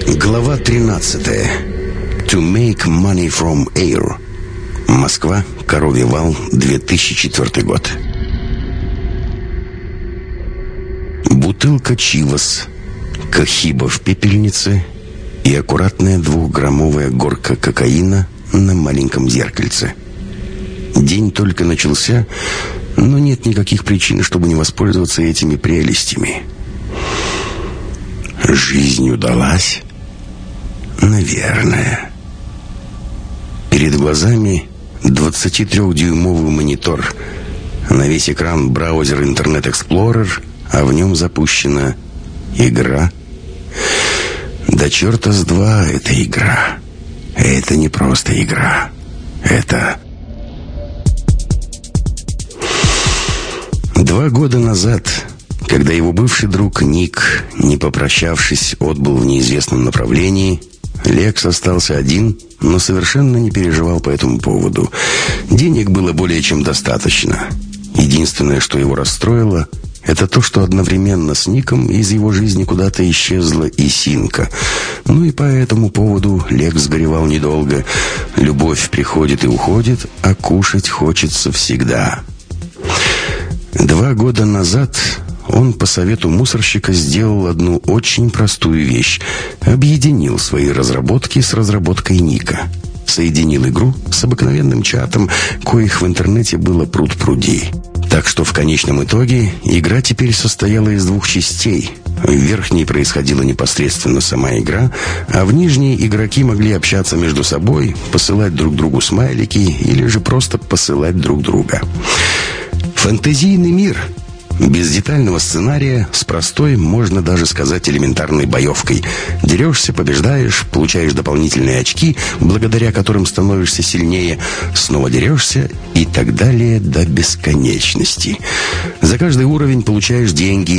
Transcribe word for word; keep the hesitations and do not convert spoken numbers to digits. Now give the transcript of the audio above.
Глава тринадцатая. To make money from air. Москва, Коровий вал, две тысячи четвёртый год. Бутылка Чивас, кахиба в пепельнице и аккуратная двухграммовая горка кокаина на маленьком зеркальце. День только начался, но нет никаких причин, чтобы не воспользоваться этими прелестями. Жизнь удалась? Наверное. Перед глазами двадцатитрёхдюймовый монитор. На весь экран браузер Internet Explorer, а в нем запущена игра. Да черта с два это игра. Это не просто игра. Это... Два года назад, когда его бывший друг Ник, не попрощавшись, отбыл в неизвестном направлении, Лекс остался один, но совершенно не переживал по этому поводу. Денег было более чем достаточно. Единственное, что его расстроило, это то, что одновременно с Ником из его жизни куда-то исчезла и Синка. Ну и по этому поводу Лекс горевал недолго. Любовь приходит и уходит, а кушать хочется всегда. Два года назад он по совету мусорщика сделал одну очень простую вещь. Объединил свои разработки с разработкой Ника. Соединил игру с обыкновенным чатом, коих в интернете было пруд-пруди. Так что в конечном итоге игра теперь состояла из двух частей. В верхней происходила непосредственно сама игра, а в нижней игроки могли общаться между собой, посылать друг другу смайлики или же просто посылать друг друга. Фэнтезийный мир. Без детального сценария, с простой, можно даже сказать, элементарной боевкой. Дерешься, побеждаешь, получаешь дополнительные очки, благодаря которым становишься сильнее, снова дерешься и так далее до бесконечности. За каждый уровень получаешь деньги.